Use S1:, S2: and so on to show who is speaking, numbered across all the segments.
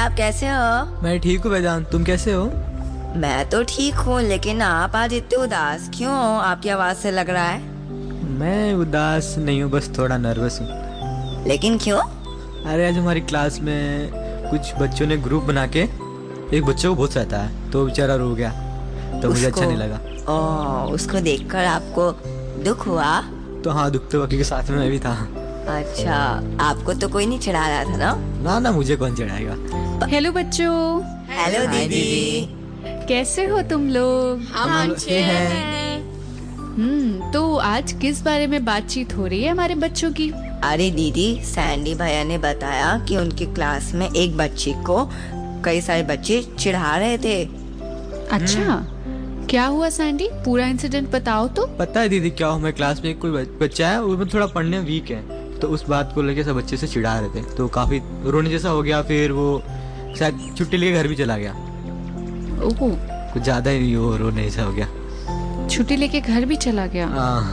S1: आप कैसे हो?
S2: मैं ठीक हूँ वेदांत, तुम कैसे हो?
S1: मैं तो ठीक हूँ, लेकिन आप आज इतने उदास क्यों हो? आपकी आवाज से लग रहा है।
S2: मैं उदास नहीं हूँ, बस थोड़ा नर्वस हूँ।
S1: लेकिन क्यों?
S2: अरे आज हमारी क्लास में कुछ बच्चों ने ग्रुप बना के एक बच्चे को बहुत सहता है, तो बेचारा रो गया, तो मुझे अच्छा नहीं लगा।
S1: उसको देखकर आपको दुख हुआ?
S2: तो हाँ, दुख तो बाकी के साथ में मैं भी था।
S1: अच्छा, आपको तो कोई नहीं चढ़ा रहा था ना?
S2: ना, मुझे कौन चढ़ाएगा।
S3: हेलो बच्चों।
S1: हेलो दीदी।
S3: कैसे हो तुम लोग?
S2: हम अच्छे हैं।
S3: तो आज किस बारे में बातचीत हो रही है हमारे बच्चों की?
S1: अरे दीदी, सैंडी भैया ने बताया कि उनकी क्लास में एक बच्ची को कई सारे बच्चे चिढ़ा रहे थे।
S3: अच्छा, क्या हुआ सैंडी? पूरा इंसिडेंट बताओ तो।
S2: पता है दीदी क्या हुआ, हमारी क्लास में कोई बच्चा है, वो थोड़ा पढ़ने में वीक है, तो उस बात को लेके सब बच्चे से चिढ़ा रहे थे, तो काफी रोने जैसा हो गया। फिर वो शायद छुट्टी लेके घर भी चला गया।
S3: ओह,
S2: कुछ ज्यादा ही वो रोने जैसा हो गया।
S3: छुट्टी लेके घर भी चला गया?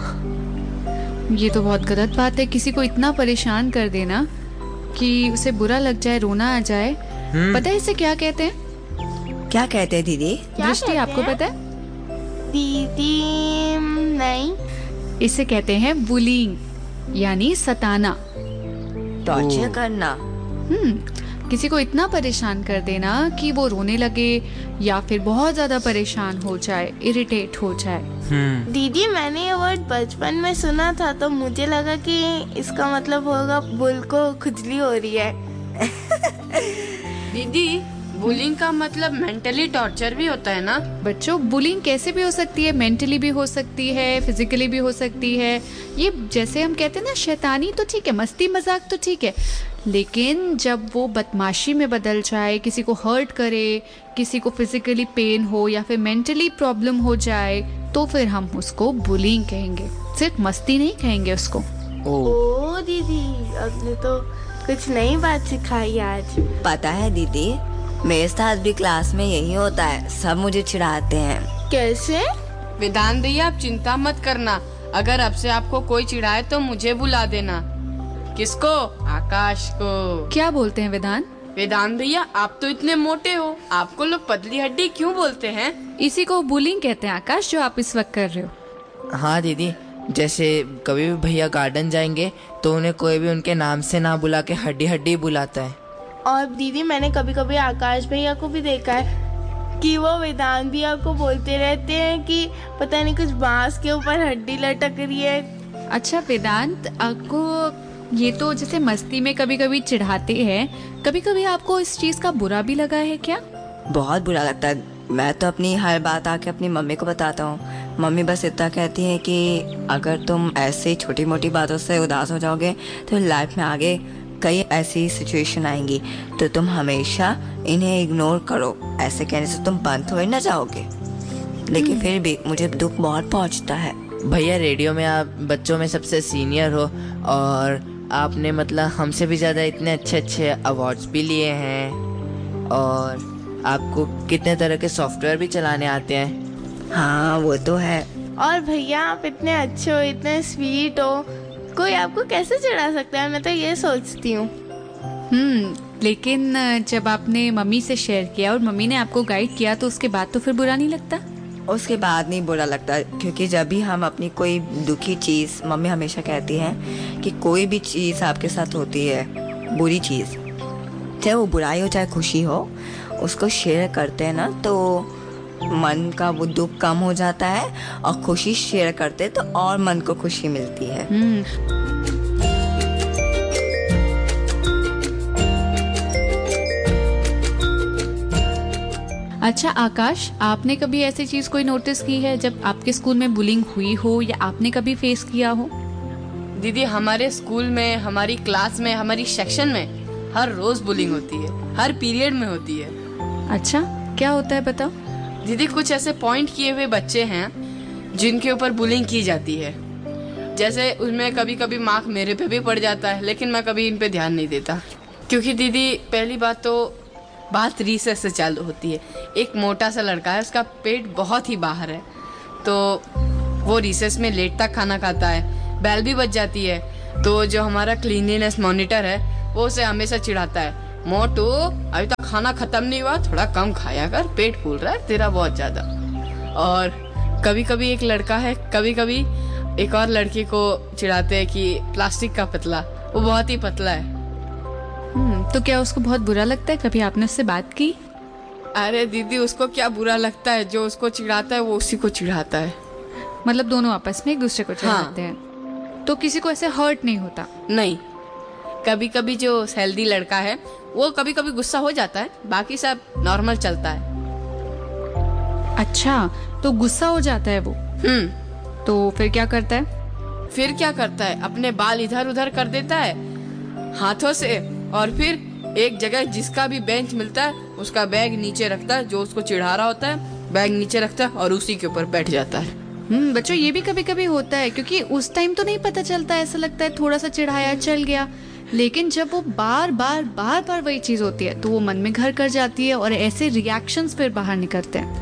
S3: ये तो बहुत गलत बात है। किसी को इतना परेशान कर देना कि उसे बुरा लग जाए, रोना आ जाए। पता है इसे क्या कहते हैं?
S1: क्या कहते हैं दीदी?
S3: दृष्टि, आपको पता है?
S4: दीदी नहीं।
S3: इसे कहते हैं बुलिंग, यानी सताना,
S1: टॉर्चर करना।
S3: किसी को इतना परेशान कर देना कि वो रोने लगे या फिर बहुत ज्यादा परेशान हो जाए, इरिटेट हो जाए।
S4: दीदी, मैंने ये वर्ड बचपन में सुना था, तो मुझे लगा कि इसका मतलब होगा बुल को खुजली हो रही है।
S5: दीदी, बुलिंग का मतलब मेंटली टॉर्चर भी होता है ना?
S3: बच्चों, बुलिंग कैसे भी हो सकती है, मेंटली भी हो सकती है, फिजिकली भी हो सकती है। ये जैसे हम कहते हैं ना, शैतानी तो ठीक है, मस्ती मजाक तो ठीक है, लेकिन जब वो बदमाशी में बदल जाए, किसी को हर्ट करे, किसी को फिजिकली पेन हो या फिर मेंटली प्रॉब्लम हो जाए, तो फिर हम उसको बुलिंग कहेंगे, सिर्फ मस्ती नहीं कहेंगे उसको।
S4: ओ दीदी, आपने तो कुछ नई बात सिखाई आज।
S1: पता है दीदी, मेरे साथ भी क्लास में यही होता है, सब मुझे चिढ़ाते हैं।
S4: कैसे?
S5: वेदांत भैया, आप चिंता मत करना, अगर अब से आपको कोई चिढ़ाए तो मुझे बुला देना। किसको? आकाश को।
S3: क्या बोलते हैं वेदांत?
S5: वेदांत भैया, आप तो इतने मोटे हो, आपको लोग पतली हड्डी क्यों बोलते हैं?
S3: इसी को बुलिंग कहते हैं आकाश, जो आप इस वक्त कर रहे हो।
S6: हाँ दीदी, जैसे कभी भी भैया गार्डन जाएंगे तो उन्हें कोई भी उनके नाम से ना बुला के हड्डी हड्डी बुलाता है।
S4: और दीदी, मैंने कभी कभी आकाश भैया को भी देखा है कि वो वेदांत भैया को बोलते रहते हैं कि पता नहीं कुछ बांस के ऊपर हड्डी लटक रही है।
S3: अच्छा वेदांत, आपको ये तो जैसे मस्ती में कभी कभी चिढ़ाते हैं, कभी कभी आपको इस चीज का बुरा भी लगा है क्या?
S1: बहुत बुरा लगता है। मैं तो अपनी हर बात आके अपनी मम्मी को बताता हूँ। मम्मी बस इतना कहती है कि अगर तुम ऐसे छोटी मोटी बातों से उदास हो जाओगे तो लाइफ में आगे कई ऐसी सिचुएशन आएंगी, तो तुम हमेशा इन्हें इग्नोर करो। ऐसे कहने से तुम बंद हो ही ना जाओगे। लेकिन फिर भी मुझे दुख बहुत पहुंचता है।
S6: भैया, रेडियो में आप बच्चों में सबसे सीनियर हो और आपने मतलब हमसे भी ज़्यादा इतने अच्छे अच्छे अवार्ड्स भी लिए हैं, और आपको कितने तरह के सॉफ्टवेयर भी चलाने आते हैं।
S1: हाँ, वो तो है।
S4: और भैया, आप इतने अच्छे हो, इतने स्वीट हो, कोई आपको कैसे चिढ़ा सकता है? मैं तो ये सोचती हूँ।
S3: लेकिन जब आपने मम्मी से शेयर किया और मम्मी ने आपको गाइड किया, तो उसके बाद तो फिर बुरा नहीं लगता?
S1: उसके बाद नहीं बुरा लगता, क्योंकि जब भी हम अपनी कोई दुखी चीज़, मम्मी हमेशा कहती हैं कि कोई भी चीज़ आपके साथ होती है, बुरी चीज़, चाहे वो बुराई हो चाहे खुशी हो, उसको शेयर करते हैं ना तो मन का वो दुख कम हो जाता है, और खुशी शेयर करते तो और मन को खुशी मिलती है।
S3: अच्छा आकाश, आपने कभी ऐसी चीज कोई नोटिस की है जब आपके स्कूल में बुलिंग हुई हो या आपने कभी फेस किया हो?
S5: दीदी, हमारे स्कूल में, हमारी क्लास में, हमारी सेक्शन में हर रोज बुलिंग होती है, हर पीरियड में होती है।
S3: अच्छा, क्या होता है बताओ?
S5: दीदी, कुछ ऐसे पॉइंट किए हुए बच्चे हैं जिनके ऊपर बुलिंग की जाती है। जैसे उसमें कभी कभी मार्क मेरे पे भी पड़ जाता है, लेकिन मैं कभी इन पे ध्यान नहीं देता, क्योंकि दीदी पहली बात तो बात रिसेस से चालू होती है। एक मोटा सा लड़का है, उसका पेट बहुत ही बाहर है, तो वो रिसेस में लेट तक खाना खाता है। बेल भी बज जाती है, तो जो हमारा क्लीनलीनेस मॉनिटर है वो उसे हमेशा चिढ़ाता है मोटू अभी तक खाना खत्म नहीं हुआ, थोड़ा कम खाया कर, पेट फूल रहा है तेरा बहुत ज्यादा। और कभी कभी एक लड़का है, कभी कभी एक और लड़की को चिढ़ाते हैं कि प्लास्टिक का पतला, वो बहुत ही पतला है।
S3: तो क्या उसको बहुत बुरा लगता है? कभी आपने उससे बात की?
S5: अरे दीदी, उसको क्या बुरा लगता है, जो उसको चिढ़ाता है वो उसी को चिढ़ाता है।
S3: मतलब दोनों आपस में एक दूसरे को चिढ़ाते हैं। तो किसी को ऐसे हर्ट नहीं होता?
S5: नहीं, कभी कभी जो हेल्दी लड़का है वो कभी कभी गुस्सा हो जाता है, बाकी सब नॉर्मल चलता है।
S3: अच्छा, तो गुस्सा हो जाता है वो? तो फिर क्या करता है?
S5: फिर क्या करता है, अपने बाल इधर उधर कर देता है हाथों से, और फिर एक जगह जिसका भी बेंच मिलता है उसका बैग नीचे रखता है, जो उसको चिढ़ा रहा होता है बैग नीचे रखता है और उसी के ऊपर बैठ जाता है।
S3: बच्चों, ये भी कभी कभी होता है, क्योंकि उस टाइम तो नहीं पता चलता, ऐसा लगता है थोड़ा सा चिढ़ाया चल गया, लेकिन जब वो बार बार वही चीज होती है तो वो मन में घर कर जाती है और ऐसे रिएक्शंस फिर बाहर निकलते हैं।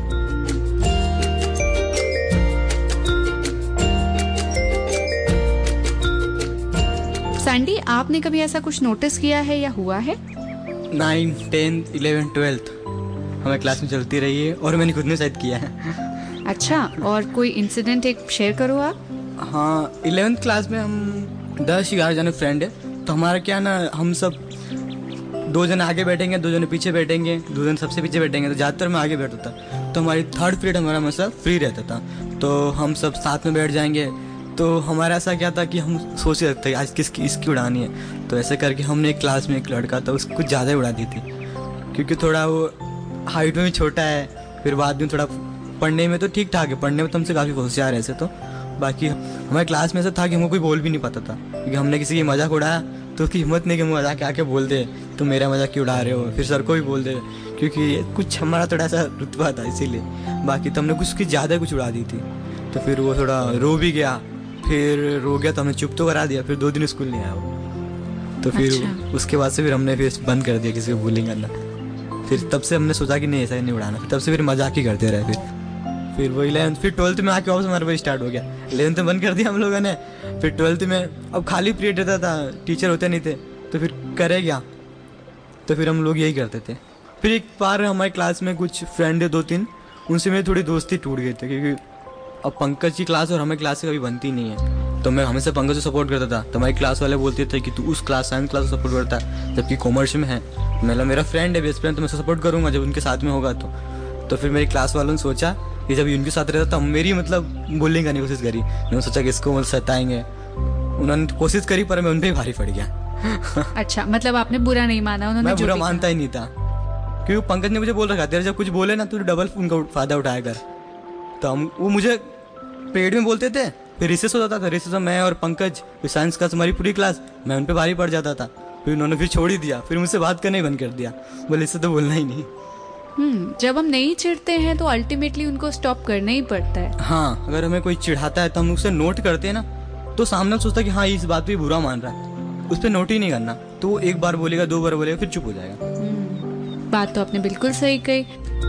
S3: सैंडी, आपने कभी ऐसा कुछ नोटिस किया है या हुआ है?
S2: 9, 10, 11, 12 हमारे क्लास में चलती रही है और मैंने खुद ने शायद किया है।
S3: अच्छा, और कोई इंसिडेंट एक शेयर करो आप।
S2: हाँ, 11th क्लास में हम 10-11 जने फ्रेंड है, तो हमारा क्या ना, हम सब 2 जने आगे बैठेंगे, 2 जने पीछे बैठेंगे, 2 जने सबसे पीछे बैठेंगे, तो ज़्यादातर मैं आगे बैठता था। तो हमारी 3rd पीरियड हमारा हमेशा फ्री रहता था, तो हम सब साथ में बैठ जाएंगे। तो हमारा ऐसा क्या था कि हम सोच रहे थे आज इसकी उड़ानी है, तो ऐसे करके हमने एक क्लास में एक लड़का था, उसको कुछ ज़्यादा उड़ा दी थी, क्योंकि थोड़ा वो हाइट में भी छोटा है, फिर बाद में थोड़ा पढ़ने में तो ठीक ठाक है, पढ़ने में तो हमसे काफ़ी होशियार है ऐसे तो। बाकी हमारे क्लास में ऐसा था कि हमको कोई बोल भी नहीं पाता था, क्योंकि हमने किसी की मजाक उड़ाया तो उसकी हिम्मत नहीं कि मजाक आके बोल दे तो मेरा मजाक क्यों उड़ा रहे हो, फिर सर को भी बोल दे, क्योंकि कुछ हमारा थोड़ा सा रुतबा था इसीलिए। बाकी तो हमने कुछ ज़्यादा कुछ उड़ा दी थी, तो फिर वो थोड़ा रो भी गया, फिर रो गया तो हमने चुप तो करा दिया, फिर 2 दिन स्कूल नहीं आया वो। तो फिर
S3: अच्छा।
S2: उसके बाद से फिर हमने फिर बंद कर दिया किसी को बुलिंग करना। फिर तब से हमने सोचा कि नहीं ऐसा नहीं उड़ाना, तब से फिर मजाक ही करते रहे। फिर वो 11th, फिर 12th में आके वापस हमारा वही स्टार्ट हो गया। 11th में बंद कर दिया हम लोगों ने, फिर 12th में अब खाली पीरियड रहता था, टीचर होते नहीं थे, तो फिर करे क्या, तो फिर हम लोग यही करते थे। फिर एक बार हमारे क्लास में कुछ फ्रेंड है 2-3, उनसे मेरी थोड़ी दोस्ती टूट गई थी, क्योंकि अब पंकज की क्लास और हमारी क्लास से कभी बनती नहीं है, तो मैं हमेशा पंकज को सपोर्ट करता था, तो हमारी क्लास वाले बोलते थे कि तू उस क्लास साइंस क्लास को सपोर्ट करता है, जबकि कॉमर्स में है। मतलब मेरा फ्रेंड है, बेस्ट फ्रेंड, तो मैं सपोर्ट करूँगा जब उनके साथ में होगा तो फिर मेरी क्लास वालों ने सोचा कि जब उनके साथ रहता था मेरी मतलब बुलिंग करने की कोशिश करी, मैंने सोचा कि इसको सताएंगे, उन्होंने कोशिश करी पर मैं उन पर ही भारी पड़ गया।
S3: अच्छा, मतलब आपने बुरा नहीं माना, उन्होंने
S2: मैं
S3: जो
S2: बुरा
S3: भी
S2: मानता ही नहीं था, क्योंकि पंकज ने मुझे बोल रखा था जब कुछ बोले ना तो डबल उनका फायदा उठाया कर, तो हम वो मुझे पेड़ में बोलते थे, फिर रिसेस हो जाता था, रिसेस में मैं और पंकज, फिर साइंस क्लास हमारी पूरी क्लास, मैं उन पर भारी पड़ जाता था, फिर उन्होंने फिर छोड़ ही दिया, फिर मुझसे बात करना ही बंद कर दिया, बोले इससे तो बोलना ही नहीं।
S3: जब हम नहीं चिढ़ते हैं तो अल्टीमेटली उनको स्टॉप करना ही पड़ता है।
S2: हाँ, अगर हमें कोई चिढ़ाता है तो हम उससे नोट करते हैं ना, तो सामने सोचता है कि हाँ इस बात पे बुरा मान रहा है, उस पर नोट ही नहीं करना, तो वो 1 बार बोलेगा 2 बार बोलेगा फिर चुप हो जाएगा।
S3: बात तो आपने बिल्कुल सही कही।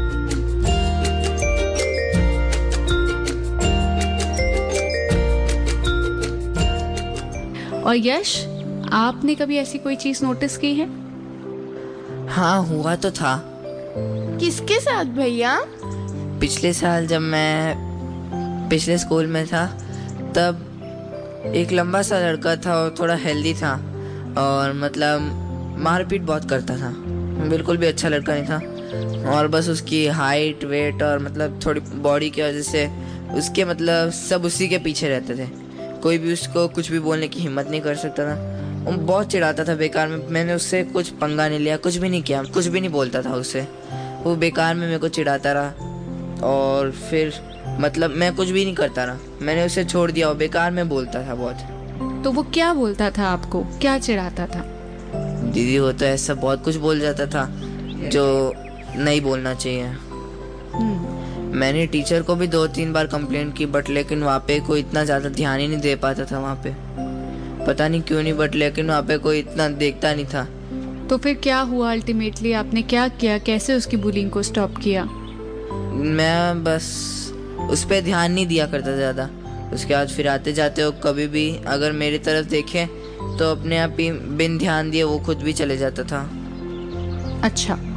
S3: और यश, आपने कभी ऐसी कोई चीज नोटिस की है?
S6: हाँ, हुआ तो था।
S4: किसके साथ भैया?
S6: पिछले साल जब मैं पिछले स्कूल में था, तब एक लंबा सा लड़का था और थोड़ा हेल्दी था, और मतलब मारपीट बहुत करता था, बिल्कुल भी अच्छा लड़का नहीं था, और बस उसकी हाइट वेट और मतलब थोड़ी बॉडी की वजह से उसके मतलब सब उसी के पीछे रहते थे, कोई भी उसको कुछ भी बोलने की हिम्मत नहीं कर सकता था। वो बहुत चिढ़ाता था बेकार में, मैंने उससे कुछ पंगा नहीं लिया, कुछ भी नहीं किया, कुछ भी नहीं बोलता था उससे, वो बेकार में मेरे को चिढ़ाता रहा, और फिर मतलब मैं कुछ भी नहीं करता रहा, मैंने उसे छोड़ दिया, वो बेकार में बोलता था बहुत।
S3: तो वो क्या बोलता था आपको, क्या चिढ़ाता था?
S6: दीदी, वो तो ऐसा बहुत कुछ बोल जाता था जो नहीं बोलना चाहिए। मैंने टीचर को भी 2-3 बार कंप्लेंट की, बट लेकिन वहाँ पे कोई इतना ज़्यादा ध्यान ही नहीं दे पाता था वहाँ पे, पता नहीं क्यों नहीं, बट लेकिन वहाँ पे कोई इतना देखता नहीं था।
S3: तो फिर क्या हुआ अल्टीमेटली, आपने क्या किया, कैसे उसकी बुलिंग को स्टॉप किया?
S6: मैं बस उस पर ध्यान नहीं दिया करता ज़्यादा। उसके बाद फिर आते जाते हो कभी भी अगर मेरी तरफ देखे तो अपने आप ही बिन ध्यान दिए वो खुद भी चले जाता था।
S3: अच्छा।